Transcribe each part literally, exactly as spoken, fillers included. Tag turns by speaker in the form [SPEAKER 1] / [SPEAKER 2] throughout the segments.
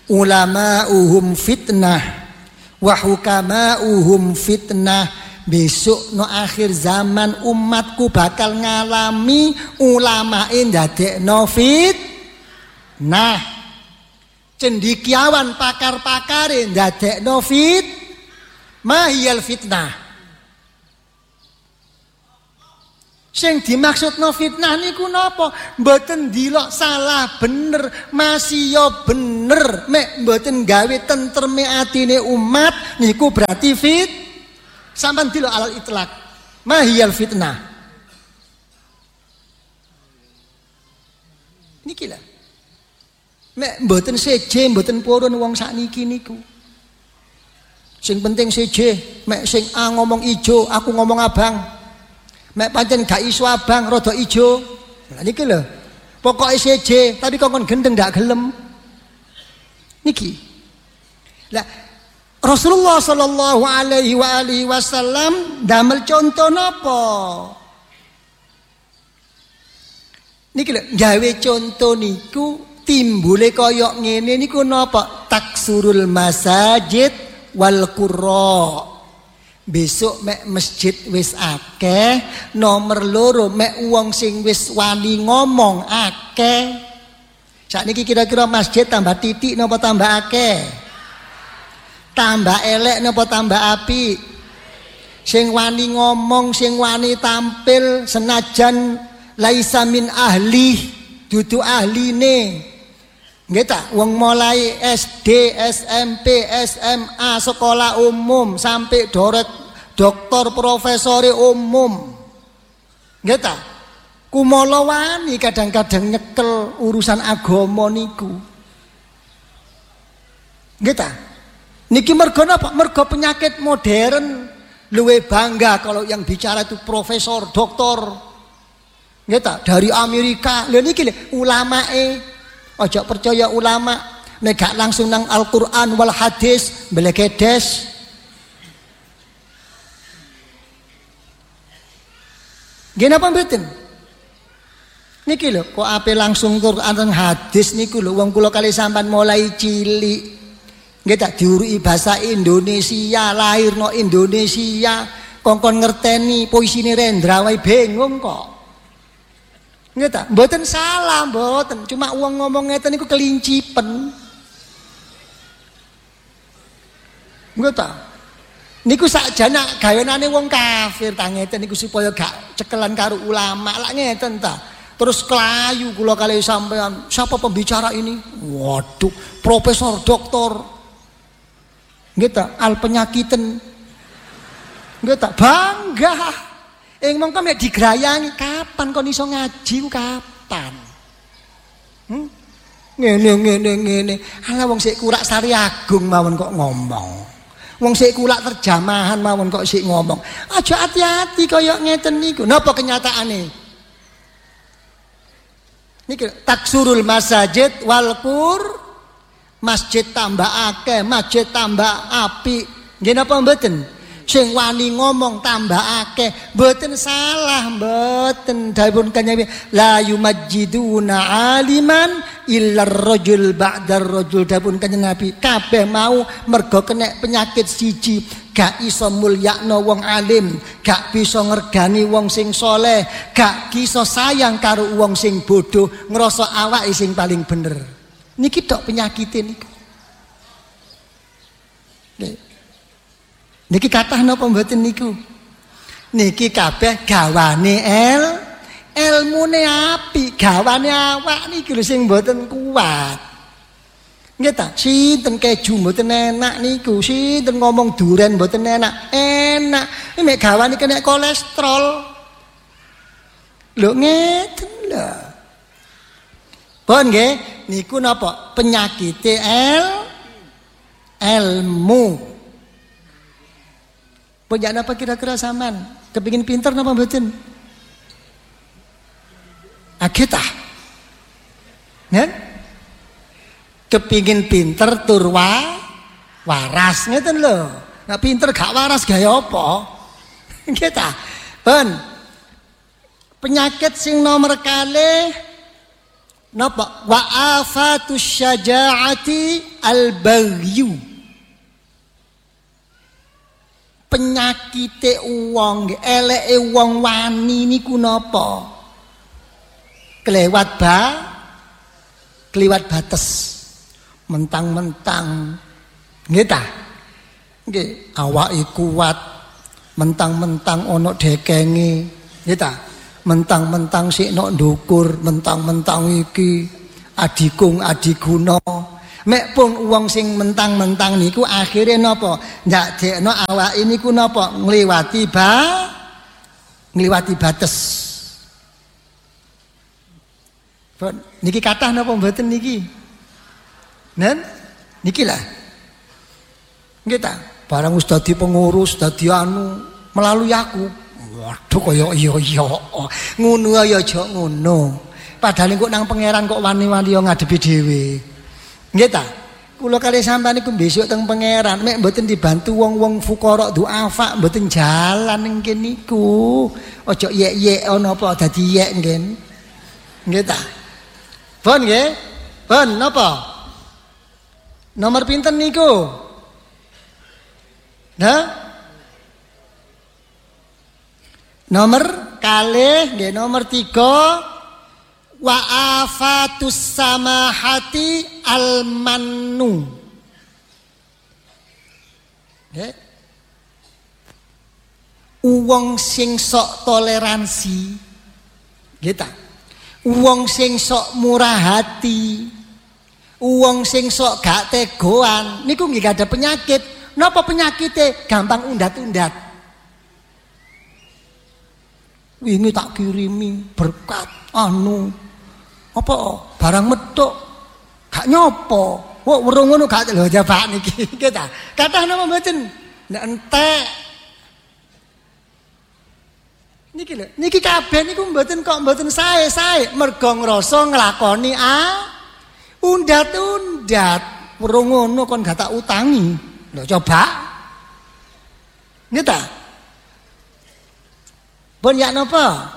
[SPEAKER 1] ulama'uhum fitnah wa hukama'uhum fitnah. Besok no akhir zaman umatku bakal ngalami ulamae ndadekno fitnah. Cendikiawan pakar-pakare ndadekno fit mahiyal fitnah. Sing dimaksudno fitnah niku napa? Mboten dilok salah bener, masih yo bener, mek mboten gawe tentreme atine umat niku berarti fit. Sampeyan dilok alal itlaq. Mahiyal fitnah. Niki lho. Mek mboten seje, mboten purun wong sakniki niku. Sing penting seje, mek sing A ngomong ijo, aku ngomong abang. Mek pancen gak iso abang rada ijo. Lah niki lho. Pokoke seje, tapi kongkon gendeng ndak gelem. Niki. Lah Rasulullah sallallahu alaihi wa alihi wasallam damel contoh napa? Niki lho, gawe contoh niku timbule kaya ngene niku napa? Taksurul masajid wal qurra. Besok mek masjid wis akeh, nomor loro mek wong sing wis wani ngomong akeh. Sakniki kira-kira masjid tambah titik napa tambah akeh? Tambah elek napa tambah apik? Sing wani ngomong, sing wani tampil senajan laisa min ahli, dudu ahline. Nggih ta, wong mulai S D, S M P, S M A, sekolah umum sampai dorek doktor profesore umum. Nggih ta? Kumala wani kadang-kadang nyekel urusan agama niku. Nggih ta? Niki mergo napa? Mergo penyakit modern luwe bangga kalau yang bicara itu profesor, doktor. Nggih ta? Dari Amerika. Lha niki lho ulamae. Ojo percaya ulama nek gak langsung nang Al-Qur'an wal hadis mbelegedes. Nggih napa mboten? Niki lho kok ape langsung Quran dan hadis niku lho wong kula kali sampean mulai cilik. Nggih tak diuruki bahasa Indonesia, lahir no Indonesia, kongkon ngerteni puisine Rendra wae bingung kok. Nggih ta, mboten salah, mboten. Cuma wong ngomong ngeten niku kelincipen. Nggih ta. Niku sakjane gawenane wong kafir ta ngeten niku supaya gak cekelan karo ulama. Lak ngeten ta. Terus kelayu kula kali sampean, siapa pembicara ini? Waduh, profesor, doktor. Nggih ta, al penyakiten. Nggih ta, bangga. Ing mongko mek digrayangi kapan kon iso ngaji kapan? Hmm? Ngene ngene ngene. Ala wong sik kurak Sari Agung mawon kok ngomong. Wong sik kulak terjamahan mawon kok sik ngomong. Aja hati-hati kaya ngeten niku. Napa kenyataane? Niki taksurul masajid wal qur. Masjid tambah akeh, masjid tambah apik. Nggih napa mboten? Sing wani ngomong tambah akeh, mboten salah, mboten dawuh kanjeng la yumajjiduna aliman illa ar-rajul ba'da ar-rajul dawuh kanjeng Nabi kabeh mau mergo kena penyakit siji, gak iso mulyakno wong alim, gak bisa ngergani wong sing soleh, gak iso sayang karo wong sing bodoh, ngrasa awake sing paling bener. Niki tok penyakite niku. Niki kathah napa mboten niku? Niki kabeh gawane el ilmune apik, gawane awak niki lho sing mboten kuat. Nggih ta? Sinten keju mboten enak niku, sinten ngomong duren mboten enak. Enak. Iki mek gawane kena kolesterol. Lho ngeten lho. Pun nggih, niku napa? Penyakite el ilmu. Punya apa kira-kira sampean? Kepingin pinter napa mboten? Aketah. Kan? Kepingin pinter tur wa waras ngeten lho. Nek pinter gak waras gaya apa? Nggih ta? Pun. Penyakit sing nomor kalih napa wa afatus syaja'ati al-baghyu. Penyakite wong, eleke wong wani niku napa? Kelewat ba kelewat bates. Mentang-mentang nggih ta? Nggih, awake kuat, mentang-mentang ana dekenge, nggih ta? Mentang-mentang sik nok ndukur, mentang-mentang iki adikung adiguna. Mek pun wong sing mentang-mentang niku akhire napa? Ndadekno awake niku napa? Ngliwati ba ngliwati bates. Pun niki kathah napa mboten niki? Nen? Niki lah. Nggih ta? Barang wis dadi pengurus, dadi anu melalui aku. Waduh kaya iya iya. Ngono ya aja ngono. Padahal kok nang pangeran kok wani-wani yo ngadepi dhewe. Nggih ta? Kula kali sampean niku besok teng pangeran mek mboten dibantu wong-wong fuqara duafa mboten jalan ning kene niku. Aja yek-yek ana apa dadi yek ngen. Nggih ta? Pun nggih? Pun napa? Nomor pinten niku? Nah? Nomor kalih nggih nomor tiga wa afatus samahati al-mannu. Nggih. Wong sing sok toleransi. Nggih ta? Wong sing sok murah hati. Wong sing sok gak tegoan niku nggih ada penyakit. Napa penyakite? Gampang undat-undat. Wingi tak kirimi berkat anu apa barang metuk gak nyopo. Wong weruh ngono gak lho jabak niki. Nggih ta? Kathah napa mboten? Nek entek. Niki lho, niki kabeh niku mboten kok mboten sae-sae mergo ngrasa nglakoni ah undat-undat. Weruh ngono kon gak tak utangi. Lho coba. Nggih ta? Pun ya napa?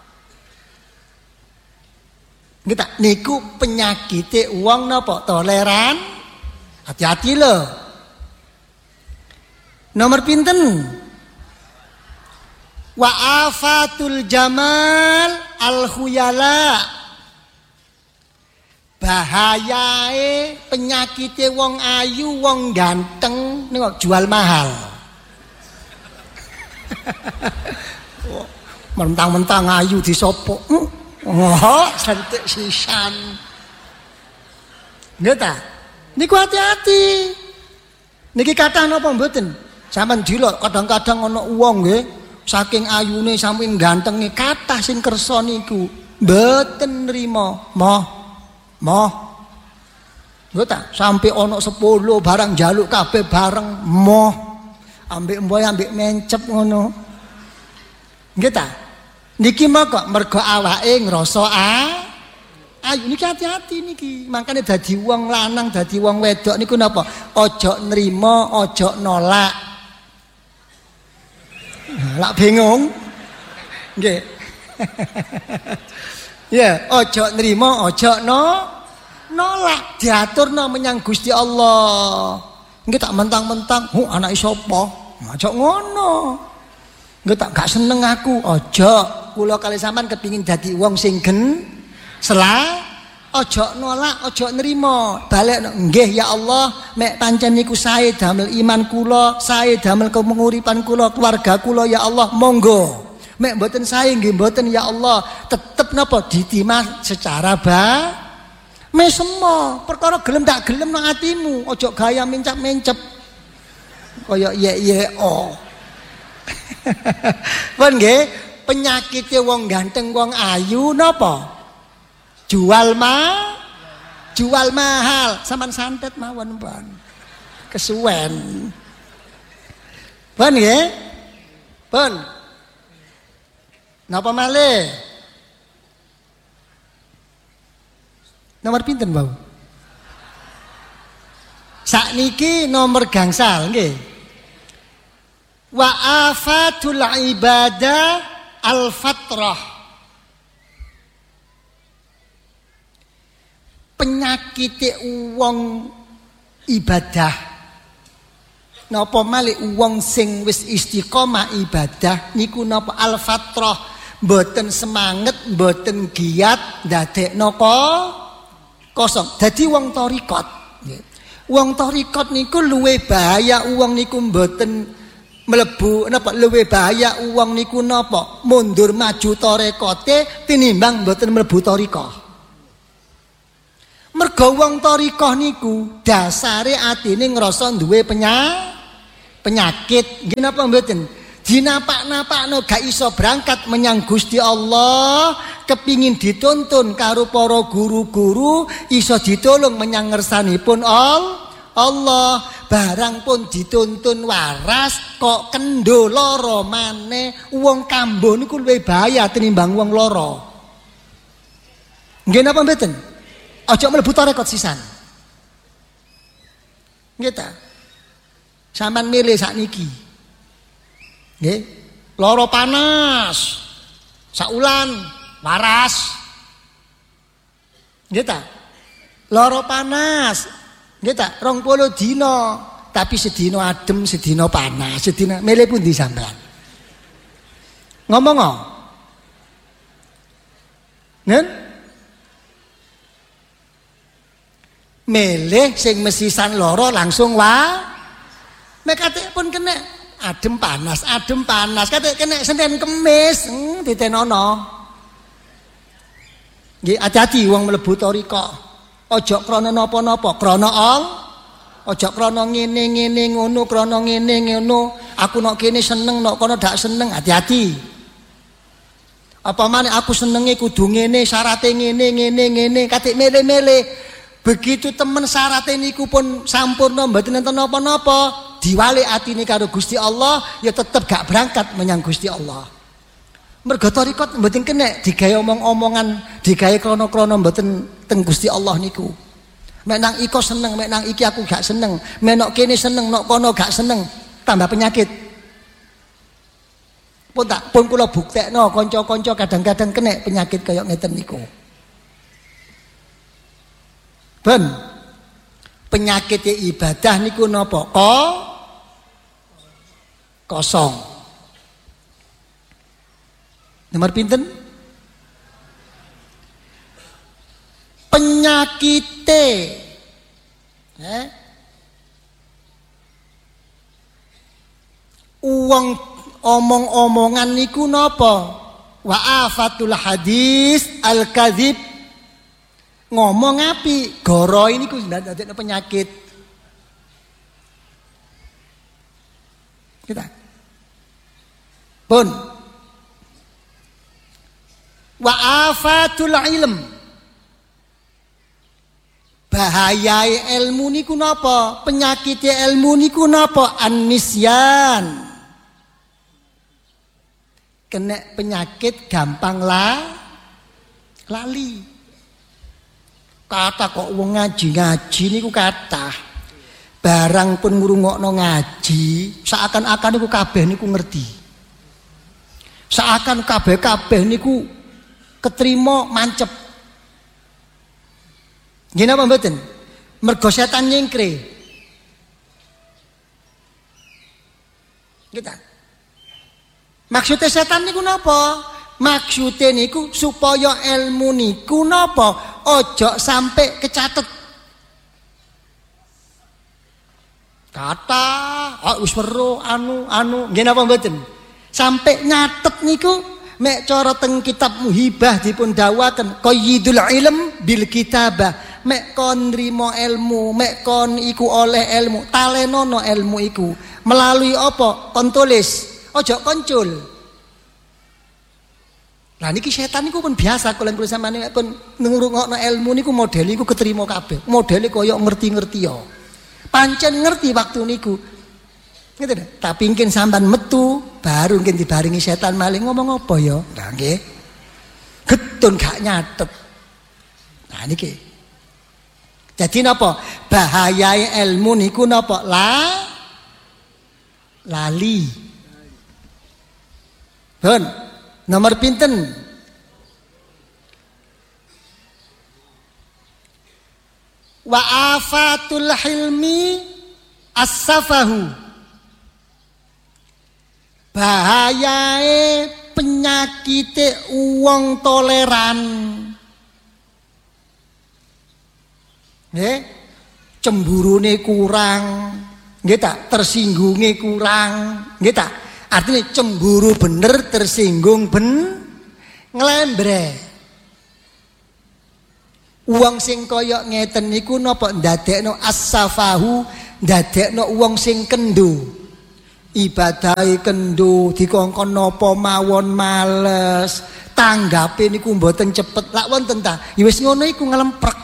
[SPEAKER 1] Nggih ta? Niku penyakite wong napa? Toleran. Hati-hati lho. Nomor pinten? Wa afatul jamal al khuyala. Bahayae penyakite wong ayu, wong ganteng niku jual mahal. Mentang-mentang ayu disopo. Oh, cantik sisan. Nggih ta? Niku hati-hati. Niki kathah napa mboten? Sampeyan dilok kadang-kadang ana wong nggih saking ayune saking gantenge kathah sing kersa niku mboten nrimo. Moh Moh, nggih ta? Sampai ono sepuluh barang jaluk kabeh bareng moh, ambek mboy ambek mencep ngono. Nggih ta? Niki mah kok mergo awake ngrasa ah, ayo niki hati-hati niki. Makane dadi wong lanang, dadi wong wedok niku napa? Ojo nrimo, ojo nolak. Lak bingung. Nggih. Ya, ojo nrimo, ojo no nolak, diaturno menyang Gusti Allah. Nggih tak mentang-mentang, "Oh, anake sapa?" Aja ngono. Nggih tak gak seneng aku, ojo. Kula kali sampean kepingin dadi wong sing gen sela, ojo nolak, ojo nrimo. Balik nggih ya Allah, mek pancen niku sae damel iman kula, sae damel kemenguripan kula, keluarga kula ya Allah, monggo. Mek mboten sae nggih mboten ya Allah, tetep napa ditimah secara ba mesemo. Perkara gelem tak gelem nang atimu, ojo gaya mencap-mencep. Kaya ye-ye o. Pun nggih, penyakite wong ganteng wong ayu napa? Jual ma jual mahal, sampean santet mawon pun. Kesuwen. Pun nggih? Pun. Napa malih? Nomor pinten, Bau? Sakniki nomor gangsal nggih. Wa afatul ibadah al-fatrah. penyakite wong ibadah napa malih wong sing wis istiqomah ibadah niku napa al-fatrah mboten semangat mboten giat ndadekno kosong. Dadi wong thariqat nggih. Wong thariqat niku luwih bahaya wong niku mboten mlebu napa luwih bahaya wong niku napa mundur maju thariqate tinimbang mboten mlebu thariqah. Mergo wong thariqah niku dasare atine ngrasa duwe penyakit penyakit nggih napa mboten dinapak-napakno gak iso berangkat menyang Gusti Allah kepingin dituntun karo para guru-guru iso ditolong menyang ngersanipun Allah barang pun dituntun waras kok kendho lara maneh wong kambuh niku luwih bahaya tinimbang wong lara nggih napa mboten aja mlebu tarekat sisan nggih ta sampean milih sakniki nggih lara panas saulan waras nggih ta lara panas nggih ta rong puluh dina tapi sedina adem sedina panas sedina milih pundi sampean ngomong kok nen milih sing mesisan lara langsung wae nek kate pun kena adem panas, adem panas. Kate kena Senin Kemis, hmm, ditenono. Nggih, hati-hati wong mlebu thariqah. Aja krana napa-napa, krana Allah. Aja krana ngene-ngene ngono, krana ngene ngono. Aku nok kene seneng, nok kono dak seneng, hati-hati. Apa maneh aku senenge kudu ngene, syarate ngene, ngene, ngene, kate mele-mele. Begitu temen syaratnya niku pun sampurna mboten enten napa-napa diwali atine karo Gusti Allah ya tetep gak berangkat menyang Gusti Allah. Mergo thariqat mboten kena digawe omong-omongan, digawe krana-krana mboten teng Gusti Allah niku. Mek nang iko seneng, mek nang iki aku gak seneng, mek nok kene seneng, nok kono gak seneng, tambah penyakit. Pun tak pun kula buktekno kanca-kanca kadang-kadang kena penyakit kaya ngeten niku. Ben penyakit ibadah niku napa? Ko kosong. Nomor pinten? Penyakite eh? Uang omong-omongan niku napa? Wa afatul hadis al-kadzib ngomong api goro ini ku ndadekno penyakit kita pun wa afatul ilm bahayai ilmu niku napa penyakit ilmu niku napa an-nisyan kena penyakit gampang lah lali. Kata kok wong ngaji-ngaji niku kathah. Barang pun ngrungokno ngaji, seakan-akan niku kabeh niku ngerti. Seakan kabeh-kabeh niku ketrima mancep. Nggih napa mboten? Mergo setan nyingkre. Kita. Maksudnya setan niku napa? Maksudnya niku supaya ilmu niku napa? Ojo sampai kecatet. Kata, oh wis weruh anu anu, nggih napa mboten? Sampai nyatet niku mek cara teng kitab Muhibah dipun dawaken qayyidul ilm bil kitabah. Mek kon nrimo ilmu, mek kon iku oleh ilmu, talenono ilmu iku. Melalui apa? Kon tulis, ojo koncul. Nah niki setan niku pun biasa kalau kula sampeyan pun ngrungokno ilmu niku model niku ketrima kabeh. Modele koyo ngerti-ngerti ya. Pancen ngerti waktu niku. Ngeten. Tapi mungkin sampean metu baru mungkin dibaringi setan maling ngomong apa ya? Nah nggih. Getun gak nyatet. Nah niki. Jadi napa? Bahayai ilmu niku napa? La lali. Pun nomor pinten? Wa afatul hilmi as-safahu. Bahayae penyakite uang toleran. Nggih, cemburune kurang, nggih ta, tersinggungnya kurang, nggih ta. Artinya cemburu bener, tersinggung ben nglembre. Uang sing kaya ngeten niku napa ndadekno as-safahu, ndadekno uang sing kendo. Ibadahe kendo, dikongkon napa mawon males, tanggape niku mboten cepet. Lak wonten ta? Ya wis ngono iku ngelemprek.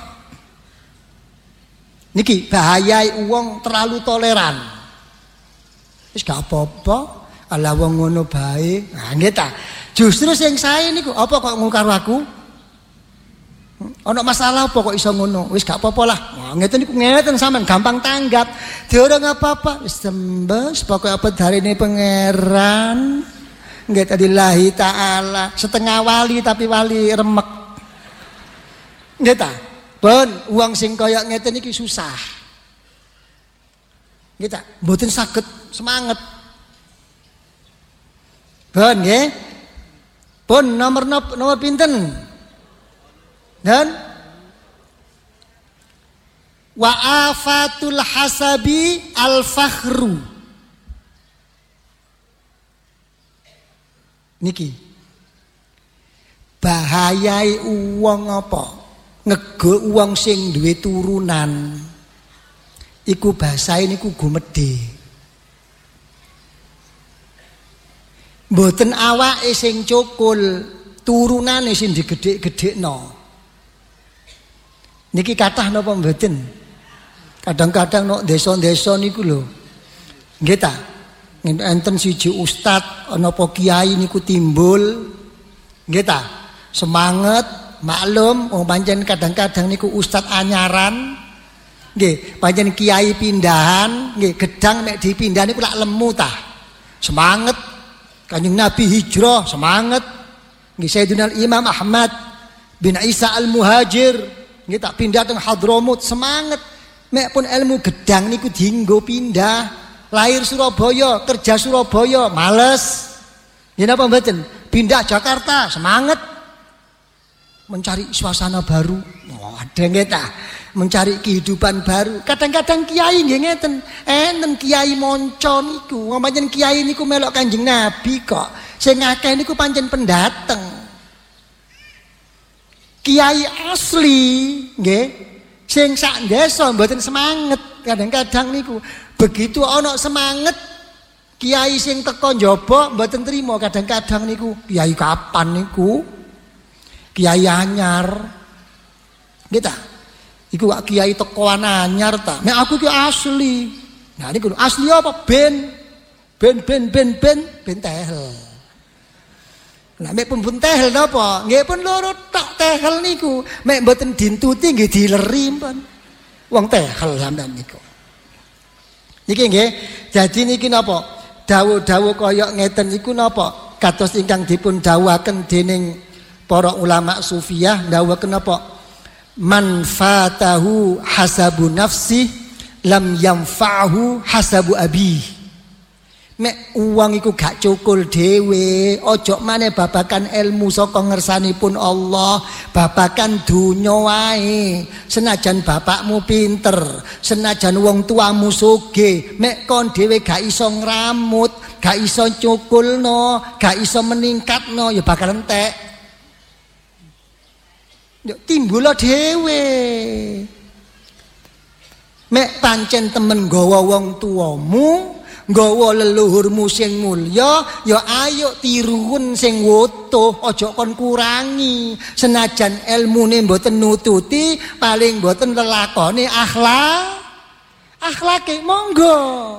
[SPEAKER 1] Niki bahayai uang terlalu toleran. Wis gak apa-apa. Ala wong ngono bae. Nah, nggih ta. Justru sing sae niku apa kok ngono karo aku? Ana masalah apa kok iso ngono? Wis gak apa-apa lah. Nah, ngeten niku ngeten sampean gampang tanggap. Diora apa-apa. Wis tembes pokoke apa darine pangeran. Nggih tadi lillahi taala. Setengah wali tapi wali remek. Nggih ta? Pun uang sing kaya ngeten iki susah. Nggih ta? Mboten saged semangat. Pun nggih. Pun nomor nomor pinten? Dan wa afatul hasabi al-fakhru. Niki. Bahayai uang apa? Ngego uang sing duwe turunan. Iku bahasae niku gumedhe. Mboten awake sing cukul, turunane sing digedhek-gedhekno. Niki kathah napa mboten? Kadang-kadang nok desa-desa niku lho. Nggih ta? Enten siji ustad ana apa kiai niku timbul. Nggih ta? Semangat, maklum, oh pancen kadang-kadang niku ustad anyaran. Nggih, pancen kiai pindahan, nggih gedang nek dipindah niku lak lemu ta. Semangat. Kanjeng Nabi hijrah, semangat. Nggih Sayyidina Imam Ahmad bin Isa Al-Muhajir, nggih tak pindah teng Hadramut, semangat. Mek pun ilmu gedang niku dienggo pindah. Lahir Surabaya, kerja Surabaya, males. Nggih napa mboten? Pindah Jakarta, semangat. Mencari suasana baru. Oh, ada nggih ta? Mencari kehidupan baru. Kadang-kadang kiai nggih ngeten, enten kiai monco niku, pancen kiai niku melok Kanjeng Nabi kok. Sing akeh niku pancen pendateng. Kiai asli nggih, sing sak desa mboten semangat. Kadang-kadang niku begitu ana semangat, kiai sing teko njaba mboten trima. Kadang-kadang niku kiai kapan niku? Kiai anyar. Nggih ta? Iku wak kiai tekoan anyar ta. Nek aku ki asli. Nah niku asli apa? Ben. Ben ben ben ben ben tehel. Lah mek pun tehel napa? Nggih pun loro tok tehel niku. Mek mboten dintuti nggih dileri pun. Wong tehel sampean niku. Niki nggih. Jadi niki napa? Dawuh-dawuh kaya ngeten niku napa? Kados ingkang dipun dawuhaken dening para ulama sufiyah dawuhaken napa? Man fatahu hasabu nafsi lam yanfa'hu hasabu abi. Mek uang iku gak cukul dhewe, ojo maneh babakan ilmu saka ngersanipun Allah, babakan donya wae. Senajan bapakmu pinter, senajan wong tuamu sugih, mek kon dhewe gak iso ngramut, gak iso cukulno, gak iso meningkatno, ya bakal entek. Yo timbul dhewe. Mek pancen temen nggawa wong tuamu, nggawa leluhurmu sing mulya, ya ayo tiruun sing wutuh, aja kon kurangi. Senajan ilmune mboten nututi, paling mboten lelakone akhlak. Akhlake monggo.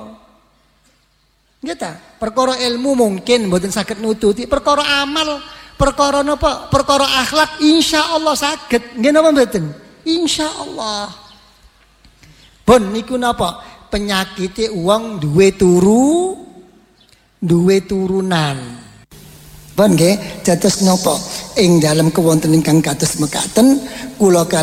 [SPEAKER 1] Nggih ta? Perkara ilmu mungkin mboten saged nututi, perkara amal, perkara napa? Perkara akhlak insyaallah saged. Nggih napa mboten? Insyaallah. Pun niku napa? Penyakite wong duwe turu, duwe turunan. Pun nggih, dados napa? Ing dalem kewonten ingkang kados mekaten kula